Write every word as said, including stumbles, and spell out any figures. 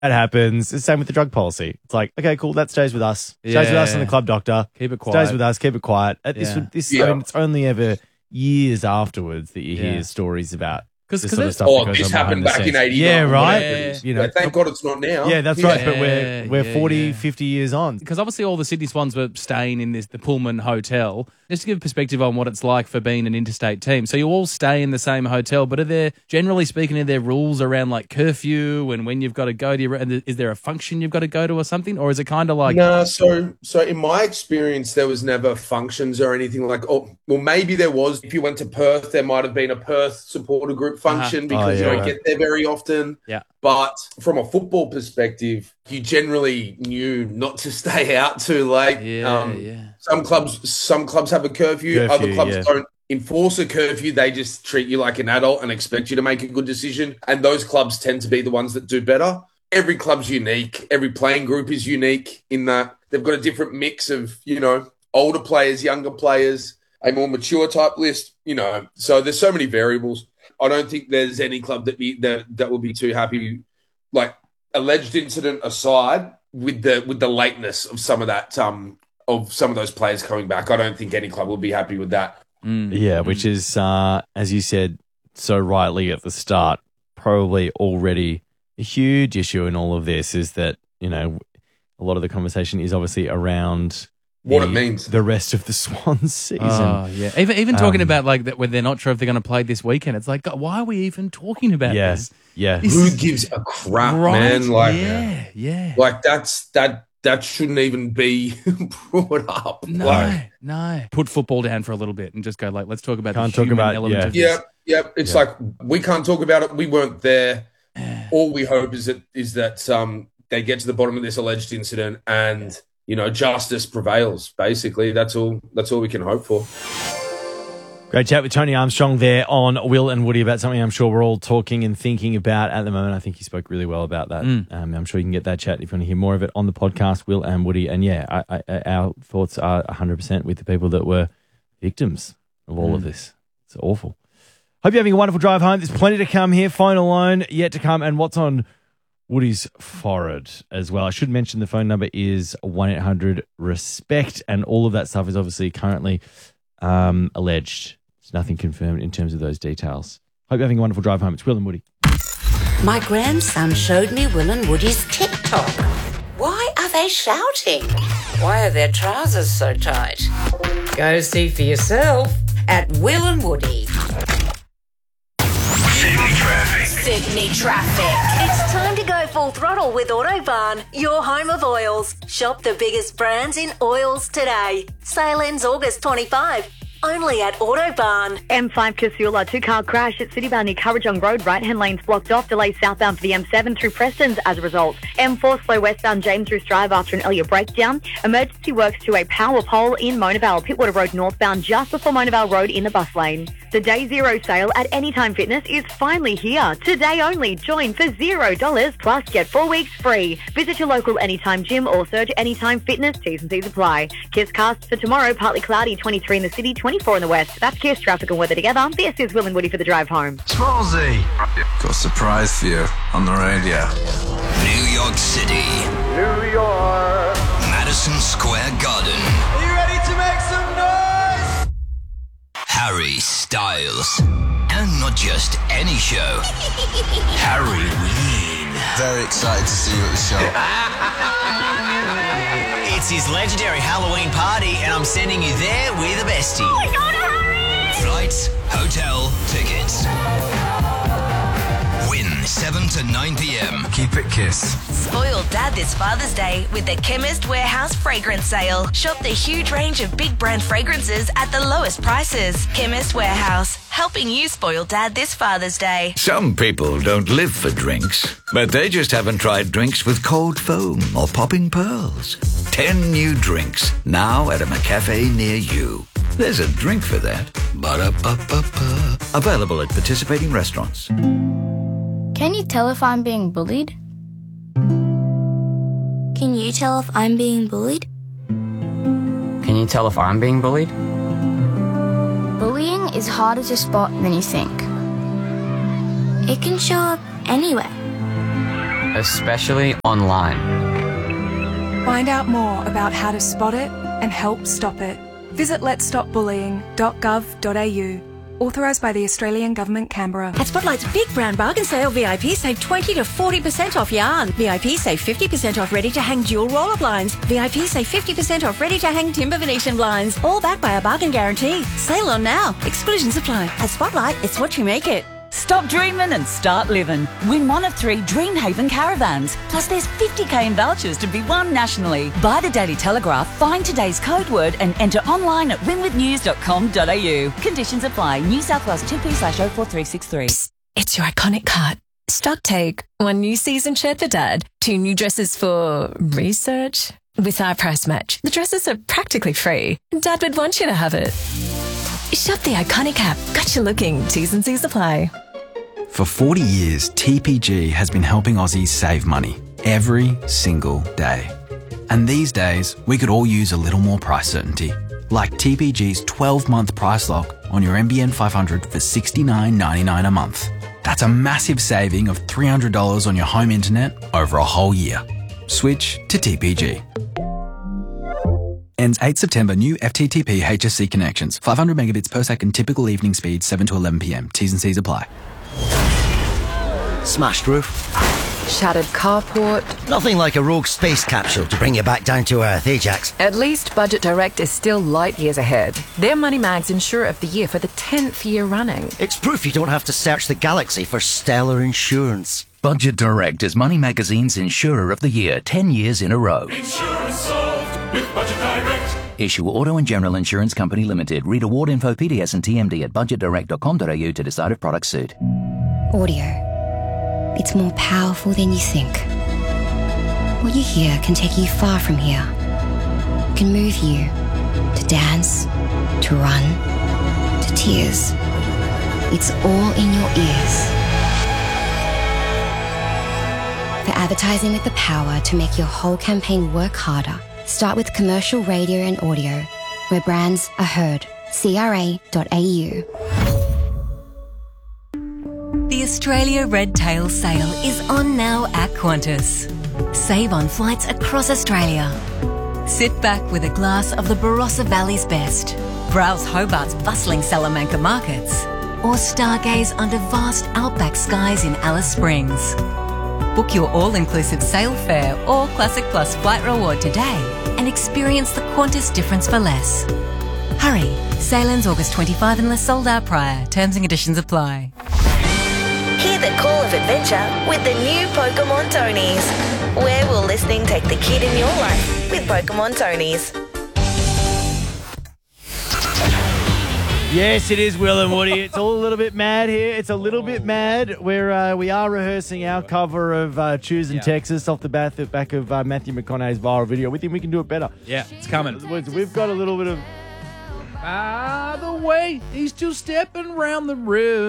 That happens. It's the same with the drug policy. It's like, okay, cool, that stays with us. Stays Yeah. with us and the club doctor. Keep it quiet. Stays with us, keep it quiet. Uh, This, Yeah. would- this, Yeah. I mean, it's only ever years afterwards that you Yeah. hear stories about Because this sort of stuff. Oh, that goes this on behind happened the back in scenes. eighty-nine. Yeah, right. whatever it is. You know, Yeah, thank God it's not now. yeah, that's right. But Yeah, we're we're yeah, forty, yeah. fifty years on. Because obviously all the Sydney Swans were staying in this the Pullman Hotel. Just to give perspective on what it's like for being an interstate team. So you all stay in the same hotel, but are there, generally speaking, are there rules around like curfew and when you've got to go to your, and is there a function you've got to go to or something? Or is it kind of like... No, so so in my experience, there was never functions or anything like. Oh, well, maybe there was. If you went to Perth, there might have been a Perth supporter group function because Oh, you yeah, don't right. get there very often. Yeah. But from a football perspective, you generally knew not to stay out too late. Yeah, Um, yeah. Some clubs, some clubs have a curfew. Curfew, Other clubs yeah. don't enforce a curfew. They just treat you like an adult and expect you to make a good decision. And those clubs tend to be the ones that do better. Every club's unique. Every playing group is unique in that they've got a different mix of, you know, older players, younger players, a more mature type list, you know. So there's so many variables. I don't think there's any club that be that that will be too happy. Like, alleged incident aside, with the with the lateness of some of that um of some of those players coming back, I don't think any club will be happy with that. Mm. Yeah, which is, uh, as you said so rightly at the start, probably already a huge issue in all of this is that, you know, a lot of the conversation is obviously around What the, it means. the rest of the Swans season. Oh, yeah. Even even talking Um, about like that when they're not sure if they're going to play this weekend, it's like, God, why are we even talking about yeah, this? yeah. This Who is- gives a crap, right? man? Like, yeah, yeah. like that's that that shouldn't even be brought up. No, Like, no. Put football down for a little bit and just go like, let's talk about Can't the talk human about- element yeah. of yeah, this. yeah. It's Yeah. like we can't talk about it. We weren't there. All we hope is that is that um they get to the bottom of this alleged incident and you know justice prevails. Basically, that's all. That's all we can hope for. Great chat with Tony Armstrong there on Will and Woody about something I'm sure we're all talking and thinking about at the moment. I think he spoke really well about that. Mm. Um, I'm sure you can get that chat if you want to hear more of it on the podcast, Will and Woody. And yeah, I, I, our thoughts are one hundred percent with the people that were victims of all of this. It's awful. Hope you're having a wonderful drive home. There's plenty to come here. Final line yet to come. And what's on Woody's forehead as well. I should mention the phone number is one eight hundred RESPECT, and all of that stuff is obviously currently um, alleged. There's nothing confirmed in terms of those details. Hope you're having a wonderful drive home. It's Will and Woody. My grandson showed me Will and Woody's TikTok. Why are they shouting? Why are their trousers so tight? Go see for yourself at Will and Woody. Sydney traffic. Sydney traffic. It's time to go full throttle with Autobarn, your home of oils. Shop the biggest brands in oils today. Sale ends August twenty-fifth. Only at Autobarn. M five Casula, two-car crash at Citybound near Currajong Road. Right-hand lanes blocked off. Delays southbound for the M seven through Preston's as a result. M four slow westbound James Roos Drive after an Elliott breakdown. Emergency works to a power pole in Mona Vale. Pittwater Road northbound just before Mona Vale Road in the bus lane. The Day Zero sale at Anytime Fitness is finally here. Today only. Join for zero dollars plus get four weeks free. Visit your local Anytime gym or search Anytime Fitness. T's and C's apply. Kiss cast for tomorrow. Partly cloudy. twenty-three in the city. twenty-four in the west. That's Kiss traffic and weather together. This is Will and Woody for the drive home. Smallsy. Got a surprise for you on the radio. New York City. New York. Madison Square Garden. Are you ready to make some noise? Harry Styles. And not just any show. Harry Ween. Very excited to see you at the show. It's his legendary Halloween party, and I'm sending you there with a bestie. Oh my God, hurry! Flights, hotel, tickets. Win seven to nine p.m. Keep it Kiss. Spoil Dad this Father's Day with the Chemist Warehouse Fragrance Sale. Shop the huge range of big brand fragrances at the lowest prices. Chemist Warehouse, helping you spoil Dad this Father's Day. Some people don't live for drinks, but they just haven't tried drinks with cold foam or popping pearls. Ten new drinks, now at a McCafe near you. There's a drink for that. Ba-da-ba-ba-ba. Available at participating restaurants. Can you tell if I'm being bullied? Can you tell if I'm being bullied? Can you tell if I'm being bullied? Bullying is harder to spot than you think. It can show up anywhere. especially online. Find out more about how to spot it and help stop it. Visit lets stop bullying dot gov dot a u. Authorised by the Australian Government, Canberra. At Spotlight's Big Brand Bargain Sale, V I P save twenty to forty percent off yarn. V I P save fifty percent off ready-to-hang dual roller blinds. V I P save fifty percent off ready-to-hang timber Venetian blinds. All backed by a bargain guarantee. Sale on now. Exclusions apply. At Spotlight, it's what you make it. Stop dreaming and start living. Win one of three Dreamhaven caravans. Plus there's fifty k in vouchers to be won nationally. Buy the Daily Telegraph, find today's code word and enter online at win with news dot com dot a u. Conditions apply. New South Wales two P slash oh four three six three. It's your iconic cut. Stock take. One new season shirt for Dad. Two new dresses for research. With our price match, the dresses are practically free. Dad would want you to have it. Shop the iconic app. Got you looking. T's and C's apply. For forty years, T P G has been helping Aussies save money every single day. And these days, we could all use a little more price certainty. Like T P G's twelve-month price lock on your N B N five hundred for sixty-nine ninety-nine a month. That's a massive saving of three hundred dollars on your home internet over a whole year. Switch to T P G. Ends eighth September. New F T T P H S C connections. five hundred megabits per second. Typical evening speed seven to eleven p m. T's and C's apply. Smashed roof. Shattered carport. Nothing like a rogue space capsule to bring you back down to earth, eh, Jax? At least Budget Direct is still light years ahead. They're Money Mag's Insurer of the Year for the tenth year running. It's proof you don't have to search the galaxy for stellar insurance. Budget Direct is Money Magazine's Insurer of the Year ten years in a row. Insurance solved with Budget Direct. Issue Auto and General Insurance Company Limited. Read award info, P D S and T M D at budget direct dot com dot a u to decide if products suit. Audio. It's more powerful than you think. What you hear can take you far from here. It can move you to dance, to run, to tears. It's all in your ears. For advertising with the power to make your whole campaign work harder, start with commercial radio and audio, where brands are heard. C R A dot A U. The Australia Red Tail Sale is on now at Qantas. Save on flights across Australia. Sit back with a glass of the Barossa Valley's best. Browse Hobart's bustling Salamanca markets. Or stargaze under vast outback skies in Alice Springs. Book your all-inclusive sail fare or Classic Plus flight reward today and experience the Qantas difference for less. Hurry, sail ends August twenty-fifth unless sold out prior. Terms and conditions apply. Hear the call of adventure with the new Pokemon Tonies. Where will listening take the kid in your life with Pokemon Tonies? Yes, it is Will and Woody. It's all a little bit mad here. It's a little bit mad. We're, uh, we are rehearsing our cover of uh, Choosing yeah. Texas off the back, the back of uh, Matthew McConaughey's viral video. We think we can do it better. Yeah, it's coming. We've got a little bit of... By the way, he's still stepping around the room.